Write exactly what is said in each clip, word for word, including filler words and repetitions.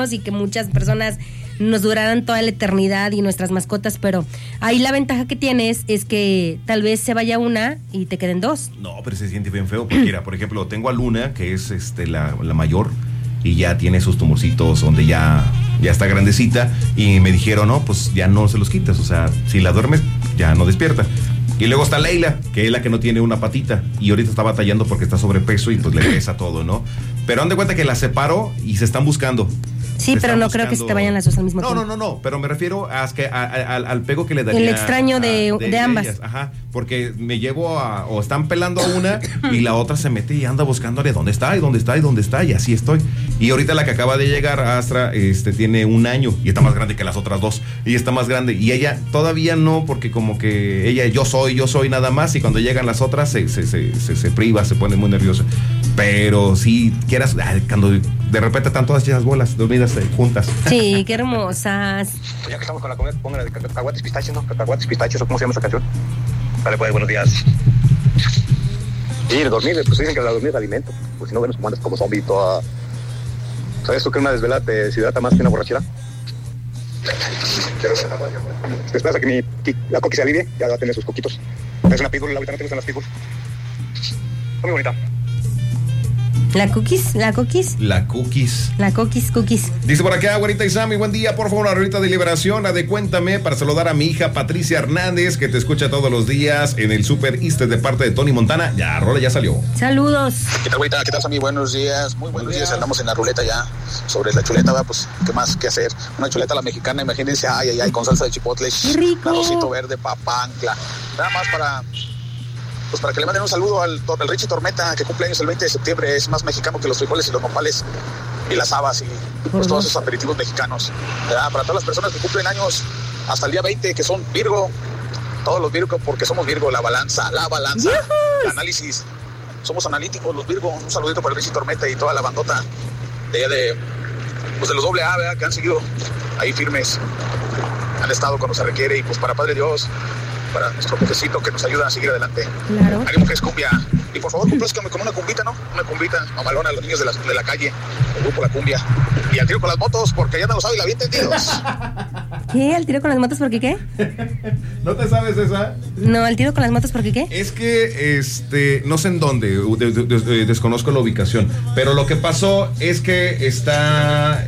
durarnos y que muchas personas nos duraran toda la eternidad y nuestras mascotas, pero ahí la ventaja que tienes es que tal vez se vaya una y te queden dos. No, pero se siente bien feo porque, por ejemplo, tengo a Luna, que es este la, la mayor, y ya tiene sus tumorcitos donde ya, ya está grandecita, y me dijeron, no, pues ya no se los quitas, o sea, si la duermes, ya no despierta. Y luego está Leila, que es la que no tiene una patita, y ahorita está batallando porque está sobrepeso y pues le pesa todo, ¿no? Pero dan de cuenta que la separo y se están buscando. Sí, pero no creo que se te vayan las dos al mismo no, tiempo. No, no, no, pero me refiero a, a, a, a, al pego que le daría. El extraño de, a, de, de ambas. Ellas, ajá, porque me llevo a, o están pelando a una y la otra se mete y anda buscándole dónde está y dónde está y dónde está, y así estoy. Y ahorita la que acaba de llegar, Astra, este, tiene un año y está más grande que las otras dos, y está más grande, y ella todavía no, porque como que ella, yo soy, yo soy nada más, y cuando llegan las otras se, se, se, se, se priva, se pone muy nerviosa. Pero si quieras, cuando de repente están todas esas bolas dormidas eh, juntas. Sí, qué hermosas. Ya que estamos con la comida, pongan de cacahuates pistaches, ¿no? Cacahuates pistaches, ¿o cómo se llama esa canción? Vale, pues, buenos días. Sí, dormir, pues dicen que la dormir es alimento. Pues si no, bueno, andas como zombie toda. ¿Sabes tú que una desvelada te deshidrata más que una borrachera? Te esperas a que mi, la coqui se alivie, ya va a tener sus coquitos. Es una pitbull, ahorita no te gustan las pitbull. Muy bonita. La cookies, la cookies. La cookies. La cookies, cookies. Dice por acá, güerita y Sammy, buen día, por favor, una rolita de liberación, la de Cuéntame, para saludar a mi hija Patricia Hernández, que te escucha todos los días en el Super East de parte de Tony Montana. Ya, rola, ya salió. Saludos. ¿Qué tal, güerita? ¿Qué tal, Sammy? Buenos días, muy buenos días. Andamos en la ruleta ya. Sobre la chuleta, va, pues, ¿qué más que hacer? Una chuleta a la mexicana, imagínense, ay, ay, ay, con salsa de chipotle. ¡Qué rico! Arrocito verde, papancla. Nada más para... Pues para que le manden un saludo al, al Richie Tormenta, que cumple años el veinte de septiembre, es más mexicano que los frijoles y los nopales y las habas y pues, todos esos aperitivos mexicanos. ¿Verdad? Para todas las personas que cumplen años hasta el día veinte, que son Virgo, todos los Virgo, porque somos Virgo, la balanza, la balanza, el análisis. Somos analíticos los Virgo. Un saludito para el Richie Tormenta y toda la bandota de allá de, pues de los doble A, ¿verdad? Que han seguido ahí firmes, han estado cuando se requiere, y pues para Padre Dios, para nuestro jefecito que nos ayuda a seguir adelante. Claro. Hay mujeres cumbia. Y por favor, complázcame con una cumbita, ¿no? Una cumbita mamalona a los niños de la, de la calle, el grupo La Cumbia. Y al tiro con las motos, porque ya no lo sabe y la bien entendidos. ¿Qué? ¿Al tiro con las motos porque qué? ¿No te sabes esa? No, al tiro con las motos porque qué. Es que, este, no sé en dónde, de, de, de, desconozco la ubicación, pero lo que pasó es que está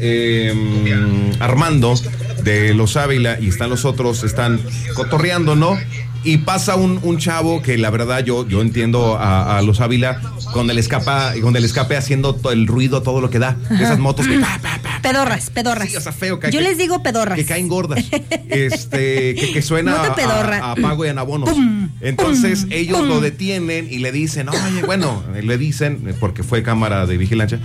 eh, Armando de Los Ávila y están los otros, están cotorreando, ¿no? Y pasa un, un chavo que la verdad yo, yo entiendo a, a Los Ávila con el escapa, con el escape haciendo todo el ruido, todo lo que da. Ajá. Esas motos que pa, pa, pa, pedorras, pedorras. Sí, o sea, feo. Que, yo que, les digo pedorras. Que caen gordas. Este, que, que suena no te a, a, a pago y en abonos. Pum, Entonces pum, ellos pum. lo detienen y le dicen, oye, bueno, le dicen, porque fue cámara de vigilancia,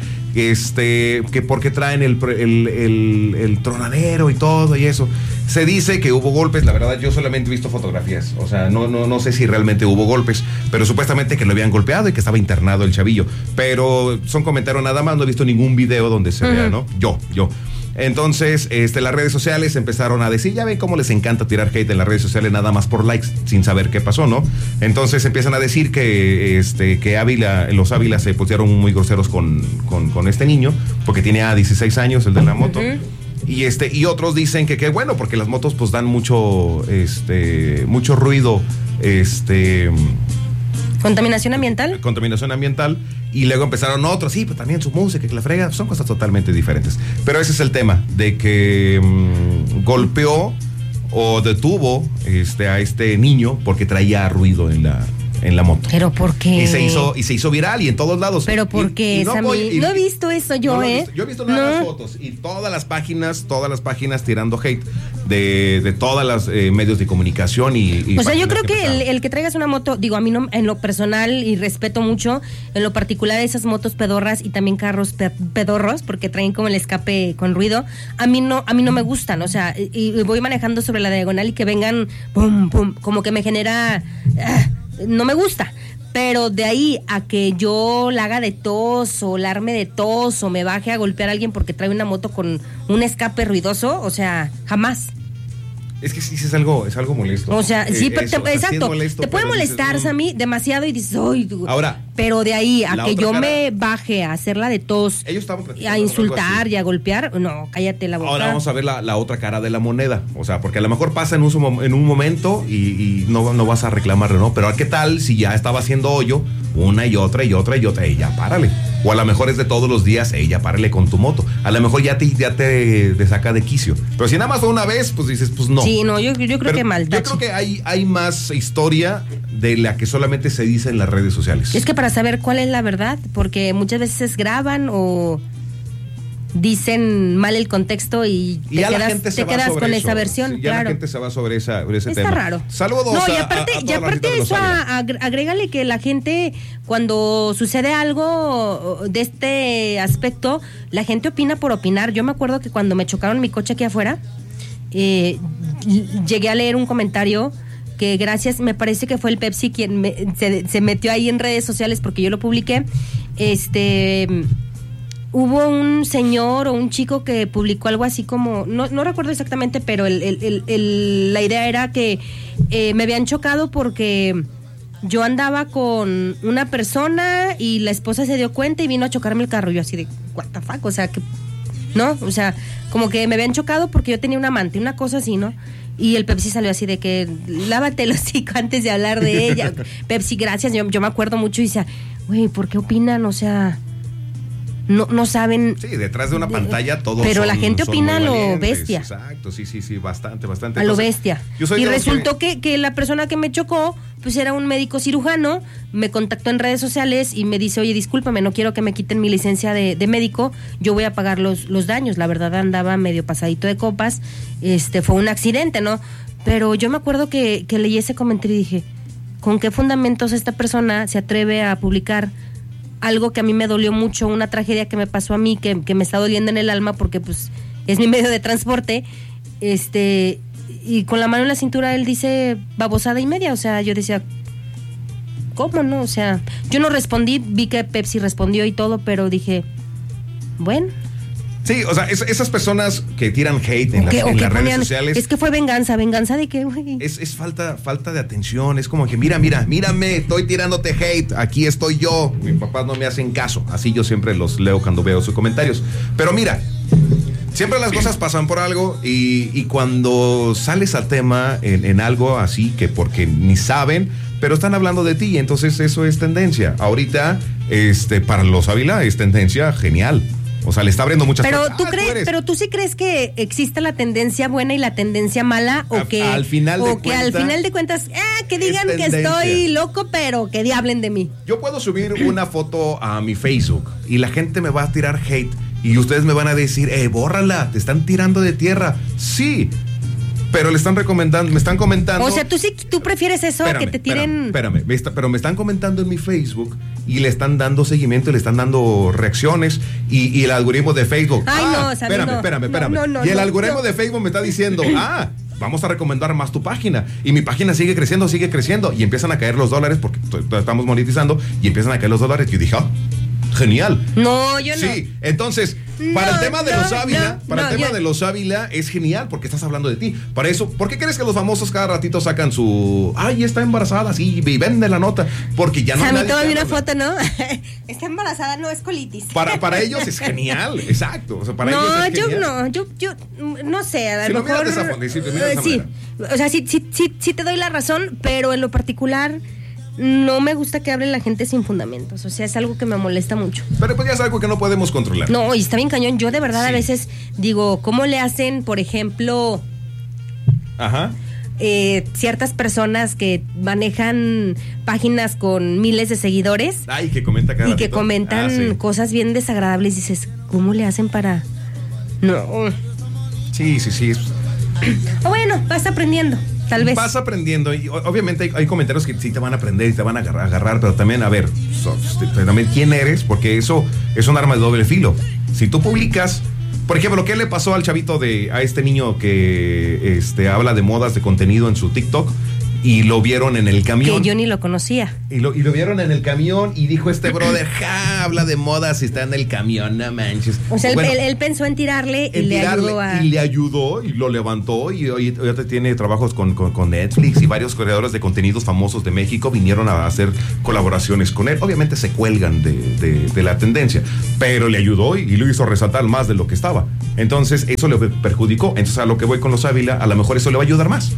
este, que porque traen el, el, el, el tronadero y todo y eso. Se dice que hubo golpes, la verdad yo solamente he visto fotografías, o sea, no, no, no sé si realmente hubo golpes, pero supuestamente que lo habían golpeado y que estaba internado el chavillo, pero son comentarios nada más, no he visto ningún video donde se uh-huh. vea, ¿no? Yo, yo. Entonces, este, las redes sociales empezaron a decir, ya ven cómo les encanta tirar hate en las redes sociales nada más por likes, sin saber qué pasó, ¿no? Entonces empiezan a decir que, este, que Ávila, los Ávila se pusieron muy groseros con, con, con este niño, porque tenía dieciséis años, el de la moto. Uh-huh. Y este y otros dicen que qué bueno porque las motos pues dan mucho este mucho ruido, este contaminación ambiental. Contaminación ambiental y luego empezaron otros, sí, pues también su música que la frega, son cosas totalmente diferentes. Pero ese es el tema de que mmm, golpeó o detuvo este a este niño porque traía ruido en la en la moto. ¿Pero por qué? Y se hizo, y se hizo viral y en todos lados. ¿Pero por qué, no, Sammy? Y, no he visto eso yo, no ¿eh? Visto. Yo he visto nada las fotos y todas las páginas, todas las páginas tirando hate de, de todas las eh, medios de comunicación y, y o sea, yo creo que, que el, el que traigas una moto, digo, a mí no, en lo personal y respeto mucho, en lo particular esas motos pedorras y también carros pe- pedorros, porque traen como el escape con ruido, a mí no, a mí no me gustan, o sea, y, y voy manejando sobre la diagonal y que vengan pum, pum, como que me genera... Ah, no me gusta, pero de ahí a que yo la haga de tos o la arme de tos o me baje a golpear a alguien porque trae una moto con un escape ruidoso, o sea, jamás. Es que sí, sí es algo, es algo molesto. O sea, sí, eh, pero eso, te, o sea, exacto. sí molesto, te puede molestar, dices, no. Sammy, demasiado y dices, ¡ay! Ahora, Pero de ahí a La que otra yo cara. me baje a hacerla de tos, Ellos estaban platicando a insultar algo así. y a golpear, no, cállate la boca. Ahora vamos a ver la, la otra cara de la moneda. O sea, porque a lo mejor pasa en un, sumo- en un momento y, y no, no vas a reclamarle, ¿no? Pero ¿qué tal si ya estaba haciendo hoyo una y otra y otra y otra? Y ya párale. O a lo mejor es de todos los días, ella párale con tu moto. A lo mejor ya te, ya te, te saca de quicio. Pero si nada más fue una vez, pues dices, pues no. Sí, no, yo, yo creo Pero que mal. Yo tache. creo que hay, hay más historia de la que solamente se dice en las redes sociales. Es que para saber cuál es la verdad, porque muchas veces graban o dicen mal el contexto y te Y ya la quedas, gente se te va quedas sobre con eso. esa versión, Sí, ya claro. la gente se va sobre, esa, sobre ese Está tema. raro. Saludos no, a, y aparte, a- a y toda la aparte racita de de los eso, Ávila. a- agr- agrégale que la gente, cuando sucede algo de este aspecto, la gente opina por opinar. Yo me acuerdo que cuando me chocaron mi coche aquí afuera, eh, llegué a leer un comentario que gracias, me parece que fue el Pepsi quien me- se, se metió ahí en redes sociales porque yo lo publiqué. Este, hubo un señor o un chico que publicó algo así como, no, no recuerdo exactamente, pero el, el- el- el- la idea era que eh, me habían chocado porque yo andaba con una persona y la esposa se dio cuenta y vino a chocarme el carro. Yo así de, what the fuck, o sea, que ¿no? O sea, como que me habían chocado porque yo tenía un amante, una cosa así, ¿no? Y el Pepsi salió así de que, lávate el hocico antes de hablar de ella. Pepsi, gracias. Yo, yo me acuerdo mucho y decía, güey, ¿por qué opinan? O sea, no, no saben. Sí, detrás de una pantalla todos Pero la son- gente son opina muy a lo valientes. bestia. Exacto, sí, sí, sí, bastante, bastante. A lo Entonces, bestia. yo soy Y de los resultó que- que, que la persona que me chocó, pues era un médico cirujano, me contactó en redes sociales y me dice, oye, discúlpame, no quiero que me quiten mi licencia de, de médico, yo voy a pagar los, los daños. La verdad andaba medio pasadito de copas, este fue un accidente, ¿no? Pero yo me acuerdo que, que leí ese comentario y dije, ¿con qué fundamentos esta persona se atreve a publicar algo que a mí me dolió mucho, una tragedia que me pasó a mí, que, que me está doliendo en el alma porque pues es mi medio de transporte, este, y con la mano en la cintura él dice babosada y media? O sea, yo decía, ¿cómo no? O sea, yo no respondí, vi que Pepsi respondió y todo, pero dije, bueno. Sí, o sea, es- esas personas que tiran hate en, o las, que- o en que las redes ponían- sociales. Es que fue venganza, venganza de qué, güey. Es, es falta, falta de atención, es como que mira, mira, mírame, estoy tirándote hate, aquí estoy yo, mis papás no me hacen caso, así yo siempre los leo cuando veo sus comentarios. Pero mira, siempre las cosas pasan por algo y, y cuando sales al tema en, en algo así que porque ni saben, pero están hablando de ti, entonces eso es tendencia. Ahorita, este, para los Ávila es tendencia genial. O sea, le está abriendo muchas Pero puertas. tú Ah, crees, eres. pero tú sí crees que existe la tendencia buena y la tendencia mala, o A- que al final de o que al cuenta, final de cuentas, ah, que digan que tendencia. estoy loco, pero que hablen de mí. Yo puedo subir una foto a mi Facebook y la gente me va a tirar hate y ustedes me van a decir, eh, bórrala, te están tirando de tierra. Sí, pero le están recomendando, me están comentando. O sea, tú sí, tú prefieres eso a que te tiren. Espérame, espérame, me está- pero me están comentando en mi Facebook y le están dando seguimiento, le están dando reacciones y, y el algoritmo de Facebook. Ay, ah, no, Sammy, espérame, no. espérame, No, espérame. no, no, y el no, algoritmo no. de Facebook me está diciendo, ah, vamos a recomendar más tu página. Y mi página sigue creciendo, sigue creciendo. Y empiezan a caer los dólares porque t- t- estamos monetizando y empiezan a caer los dólares. Y yo dije, ah, genial. No, yo no. Sí, entonces, para No, el tema de no, los Ávila, no, para no, el tema yo- de los Ávila es genial porque estás hablando de ti. Para eso, ¿por qué crees que los famosos cada ratito sacan su, ay, está embarazada, sí, y vende la nota? Porque ya no A mí nadie todavía te una habla. foto, ¿no? Está embarazada, no es colitis. Para, para ellos es genial, exacto. O sea, para no, ellos es yo genial. no, yo, yo mm, no sé, a Si lo lo miras mejor. de esa forma, si lo miras de esa eh, sí, manera. o sea, sí, sí, sí, sí te doy la razón, pero en lo particular no me gusta que hable la gente sin fundamentos. O sea, es algo que me molesta mucho. Pero pues ya es algo que no podemos controlar. No, y está bien cañón. Yo de verdad a Sí. veces digo, ¿cómo le hacen, por ejemplo, Ajá. eh, ciertas personas que manejan páginas con miles de seguidores Ay, que comenta cada y que ratito. comentan Ah, sí. cosas bien desagradables? Dices, ¿cómo le hacen para...? No. Sí, sí, sí. es- O bueno, vas aprendiendo, tal vez. Vas aprendiendo y o- obviamente hay, hay comentarios que sí te van a aprender y te van a agarrar, agarrar, pero también, a ver, so- pero también quién eres, porque eso es un arma de doble filo. Si tú publicas, por ejemplo, ¿qué le pasó al chavito de, a este niño que este, habla de modas de contenido en su TikTok? y lo vieron en el camión. Que yo ni lo conocía. Y lo, y lo vieron en el camión y dijo este brother, ja, habla de modas y está en el camión, no manches. O sea, bueno, él, él pensó en tirarle y en le tirarle, ayudó a... Y le ayudó y lo levantó y hoy ahorita tiene trabajos con, con, con Netflix y varios creadores de contenidos famosos de México vinieron a hacer colaboraciones con él. Obviamente se cuelgan de, de, de la tendencia, pero le ayudó y, y lo hizo resaltar más de lo que estaba. Entonces eso le perjudicó. Entonces a lo que voy con los Ávila, a lo mejor eso le va a ayudar más.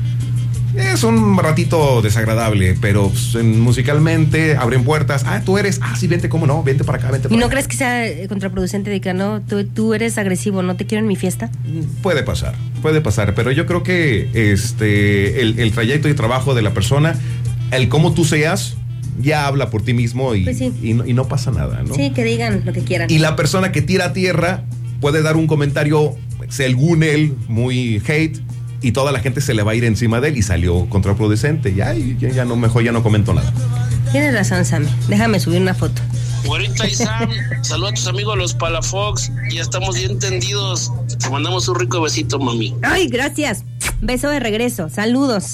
Es un ratito desagradable, pero pues, en, musicalmente abren puertas. Ah, tú eres, ah, sí, vente, cómo no, vente para acá, vente para ¿Y no acá. crees que sea contraproducente de que no, tú, tú eres agresivo, no te quiero en mi fiesta? Puede pasar, puede pasar, pero yo creo que este el, el trayecto y trabajo de la persona, el cómo tú seas, ya habla por ti mismo y, pues sí. y, no, y no pasa nada, ¿no? Sí, que digan lo que quieran. Y la persona que tira a tierra puede dar un comentario, según él, muy hate, y toda la gente se le va a ir encima de él y salió contraproducente. Ya, ya, ya no, mejor ya no comento nada. Tienes razón, Sammy. Déjame subir una foto. Güerita y Sam, saluda a tus amigos los Palafox. Ya estamos bien tendidos. Te mandamos un rico besito, mami. Ay, gracias. Beso de regreso. Saludos.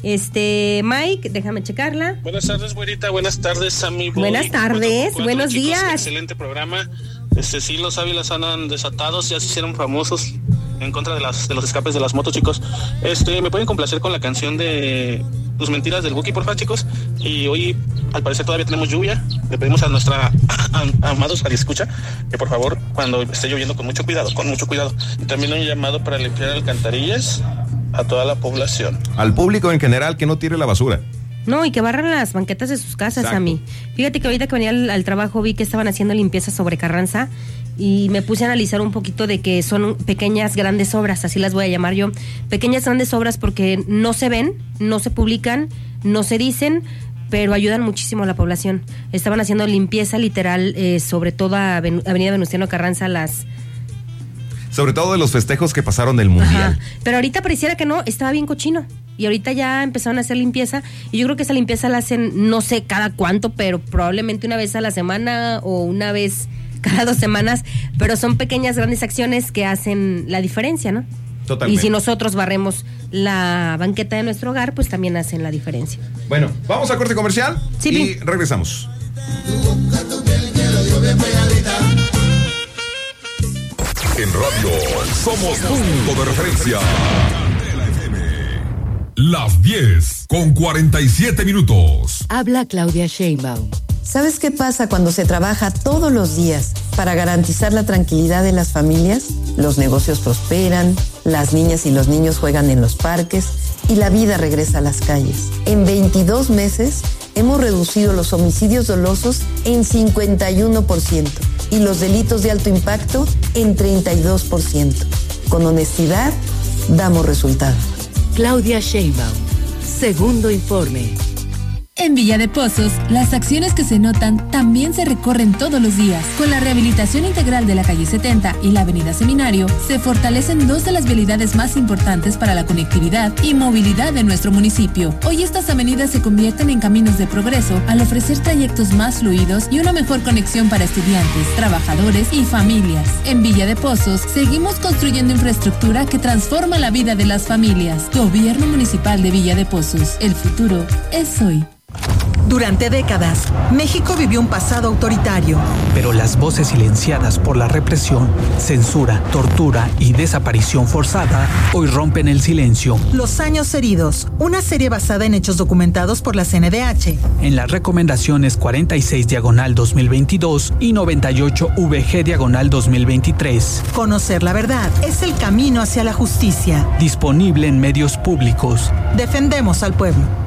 Este, Mike, déjame checarla. Buenas tardes, güerita. Buenas tardes, Sammy. Buenas tardes. Cuatro, Buenos chicos, días. Excelente programa. Este, sí, los Ávilas andan desatados, ya se hicieron famosos en contra de las de los escapes de las motos, chicos. Este, ¿me pueden complacer con la canción de Tus Mentiras del Buki, porfa, chicos? Y hoy, al parecer, todavía tenemos lluvia. Le pedimos a nuestra a, a, amados radioescucha que por favor, cuando esté lloviendo, con mucho cuidado, con mucho cuidado. Y también un llamado para limpiar alcantarillas a toda la población. Al público en general, que no tire la basura. No, y que barran las banquetas de sus casas. Exacto. A mí. Fíjate que ahorita que venía al, al trabajo vi que estaban haciendo limpieza sobre Carranza y me puse a analizar un poquito de que son pequeñas, grandes obras, así las voy a llamar yo. Pequeñas, grandes obras porque no se ven, no se publican, no se dicen, pero ayudan muchísimo a la población. Estaban haciendo limpieza literal eh, sobre toda Avenida Venustiano Carranza, las... Sobre todo de los festejos que pasaron del Mundial. Ajá. Pero ahorita pareciera que no, estaba bien cochino. Y ahorita ya empezaron a hacer limpieza. Y yo creo que esa limpieza la hacen, no sé cada cuánto, pero probablemente una vez a la semana o una vez cada dos semanas. Pero son pequeñas, grandes acciones que hacen la diferencia, ¿no? Totalmente. Y si nosotros barremos la banqueta de nuestro hogar, pues también hacen la diferencia. Bueno, vamos a corte comercial sí, y bien. regresamos. En radio somos punto de referencia. Las diez con cuarenta y siete minutos. Habla Claudia Sheinbaum. ¿Sabes qué pasa cuando se trabaja todos los días para garantizar la tranquilidad de las familias? Los negocios prosperan, las niñas y los niños juegan en los parques y la vida regresa a las calles. En veintidós meses hemos reducido los homicidios dolosos en cincuenta y uno por ciento y los delitos de alto impacto en treinta y dos por ciento. Con honestidad, damos resultados. Claudia Sheinbaum. Segundo informe. En Villa de Pozos, las acciones que se notan también se recorren todos los días. Con la rehabilitación integral de la calle setenta y la avenida Seminario, se fortalecen dos de las vialidades más importantes para la conectividad y movilidad de nuestro municipio. Hoy estas avenidas se convierten en caminos de progreso al ofrecer trayectos más fluidos y una mejor conexión para estudiantes, trabajadores y familias. En Villa de Pozos, seguimos construyendo infraestructura que transforma la vida de las familias. Gobierno Municipal de Villa de Pozos. El futuro es hoy. Durante décadas, México vivió un pasado autoritario. Pero las voces silenciadas por la represión, censura, tortura y desaparición forzada hoy rompen el silencio. Los años heridos, una serie basada en hechos documentados por la C N D H. En las recomendaciones cuarenta y seis diagonal dos mil veintidós y noventa y ocho V G diagonal dos mil veintitrés. Conocer la verdad es el camino hacia la justicia. Disponible en medios públicos. Defendemos al pueblo.